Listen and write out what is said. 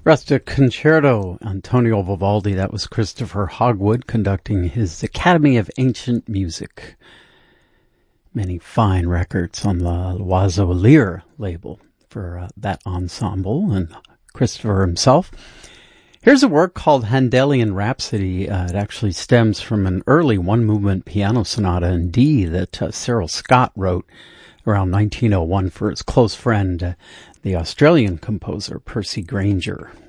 Rustic Concerto, Antonio Vivaldi. That was Christopher Hogwood conducting his Academy of Ancient Music. Many fine records on the L'Oiseau Lyre label for that ensemble and Christopher himself. Here's a work called Handelian Rhapsody. It actually stems from an early one-movement piano sonata in D that Cyril Scott wrote around 1901 for his close friend, the Australian composer Percy Grainger.